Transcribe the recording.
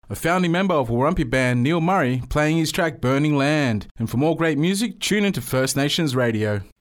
a founding member of Warumpi band Neil Murray, playing his track Burning Land. And for more great music, tune into First Nations Radio.